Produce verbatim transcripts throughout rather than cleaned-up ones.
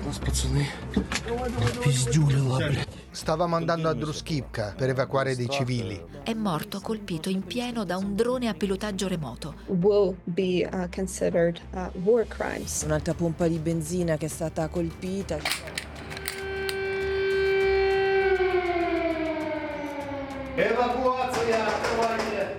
Stavamo andando a Druskivka per evacuare dei civili. È morto colpito in pieno da un drone a pilotaggio remoto. Will be uh, considered uh, war crimes. Un'altra pompa di benzina che è stata colpita. Evacuazione!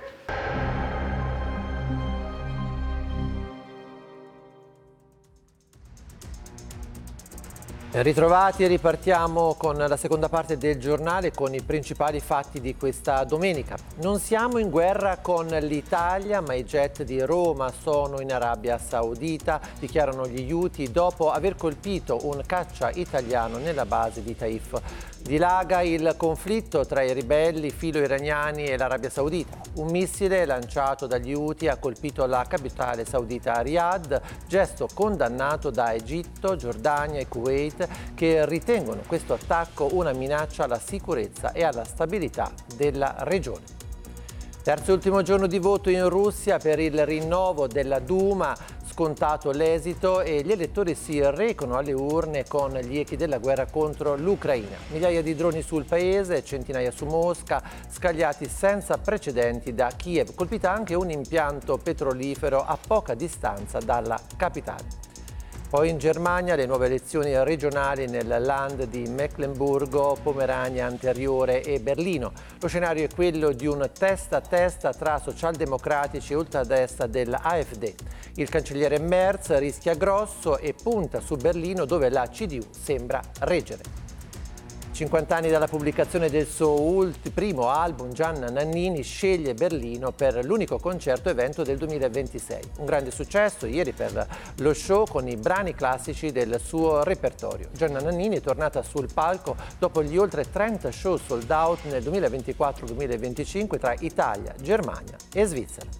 Ritrovati e ripartiamo con la seconda parte del giornale con i principali fatti di questa domenica. Non siamo in guerra con l'Italia, ma i jet di Roma sono in Arabia Saudita, dichiarano gli Houthi dopo aver colpito un caccia italiano nella base di Taif. Dilaga il conflitto tra i ribelli filo-iraniani e l'Arabia Saudita. Un missile lanciato dagli Houthi ha colpito la capitale saudita Riyadh, gesto condannato da Egitto, Giordania e Kuwait, che ritengono questo attacco una minaccia alla sicurezza e alla stabilità della regione. Terzo e ultimo giorno di voto in Russia per il rinnovo della Duma. Scontato l'esito e gli elettori si recano alle urne con gli echi della guerra contro l'Ucraina. Migliaia di droni sul paese, centinaia su Mosca, scagliati senza precedenti da Kiev. Colpita anche un impianto petrolifero a poca distanza dalla capitale. Poi in Germania le nuove elezioni regionali nel Land di Meckenburgo, Pomerania Anteriore e Berlino. Lo scenario è quello di un testa a testa tra socialdemocratici e ultradestra dell'A F D. Il cancelliere Merz rischia grosso e punta su Berlino, dove la C D U sembra reggere. cinquanta anni dalla pubblicazione del suo ultimo primo album, Gianna Nannini sceglie Berlino per l'unico concerto evento del duemilaventisei. Un grande successo ieri per lo show con i brani classici del suo repertorio. Gianna Nannini è tornata sul palco dopo gli oltre trenta show sold out nel duemilaventiquattro duemilaventicinque tra Italia, Germania e Svizzera.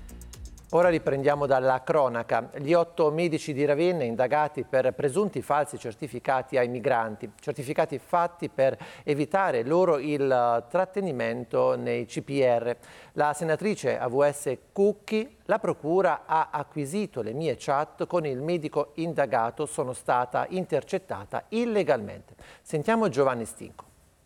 Ora riprendiamo dalla cronaca. Gli otto medici di Ravenna indagati per presunti falsi certificati ai migranti, certificati fatti per evitare loro il trattenimento nei C P R. La senatrice A V S Cucchi, la procura ha acquisito le mie chat con il medico indagato, sono stata intercettata illegalmente. Sentiamo Giovanni Stinco.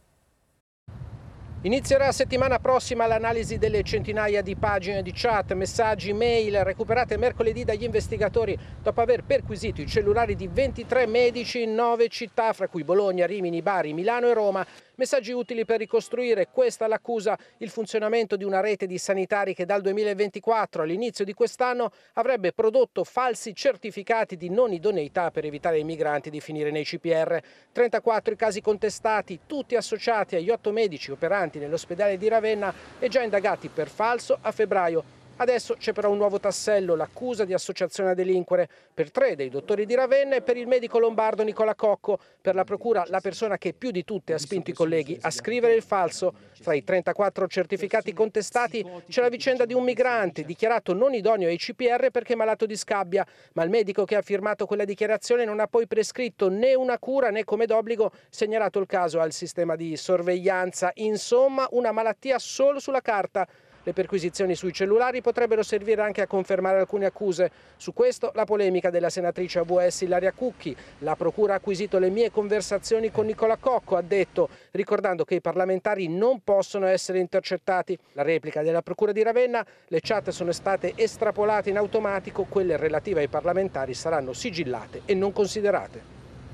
Inizierà settimana prossima l'analisi delle centinaia di pagine di chat, messaggi, mail recuperate mercoledì dagli investigatori dopo aver perquisito i cellulari di ventitré medici in nove città, fra cui Bologna, Rimini, Bari, Milano e Roma. Messaggi utili per ricostruire, questa l'accusa, il funzionamento di una rete di sanitari che dal duemilaventiquattro all'inizio di quest'anno avrebbe prodotto falsi certificati di non idoneità per evitare ai migranti di finire nei C P R. trentaquattro i casi contestati, tutti associati agli otto medici operanti nell'ospedale di Ravenna e già indagati per falso a febbraio. Adesso c'è però un nuovo tassello, l'accusa di associazione a delinquere per tre dei dottori di Ravenna e per il medico lombardo Nicola Cocco. Per la procura la persona che più di tutte ha spinto i colleghi a scrivere il falso. Fra i trentaquattro certificati contestati c'è la vicenda di un migrante dichiarato non idoneo ai C P R perché malato di scabbia, ma il medico che ha firmato quella dichiarazione non ha poi prescritto né una cura né come d'obbligo segnalato il caso al sistema di sorveglianza. Insomma, una malattia solo sulla carta. Le perquisizioni sui cellulari potrebbero servire anche a confermare alcune accuse. Su questo la polemica della senatrice A V S Ilaria Cucchi. La procura ha acquisito le mie conversazioni con Nicola Cocco, ha detto, ricordando che i parlamentari non possono essere intercettati. La replica della procura di Ravenna: le chat sono state estrapolate in automatico, quelle relative ai parlamentari saranno sigillate e non considerate.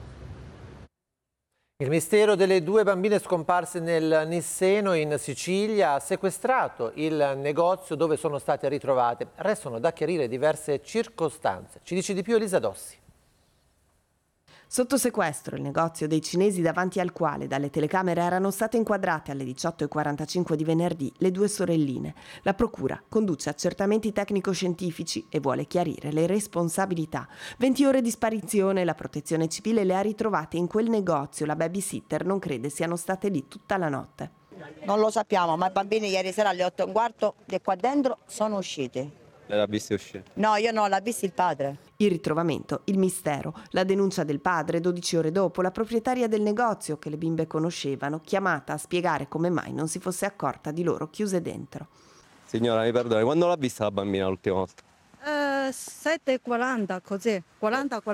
Il mistero delle due bambine scomparse nel Nisseno in Sicilia ha sequestrato il negozio dove sono state ritrovate. Restano da chiarire diverse circostanze. Ci dice di più Elisa Dossi. Sotto sequestro il negozio dei cinesi davanti al quale dalle telecamere erano state inquadrate alle diciotto e quarantacinque di venerdì le due sorelline. La procura conduce accertamenti tecnico-scientifici e vuole chiarire le responsabilità. venti ore di sparizione, la protezione civile le ha ritrovate in quel negozio. La babysitter non crede siano state lì tutta la notte. Non lo sappiamo, ma i bambini ieri sera alle otto e un quarto di qua dentro sono usciti. Lei l'ha vista uscire? No, io no, l'ha visto il padre. Il ritrovamento, il mistero, la denuncia del padre dodici ore dopo, la proprietaria del negozio che le bimbe conoscevano, chiamata a spiegare come mai non si fosse accorta di loro chiuse dentro. Signora, mi perdoni, quando l'ha vista la bambina l'ultima volta? Eh, sette e quaranta, così, quaranta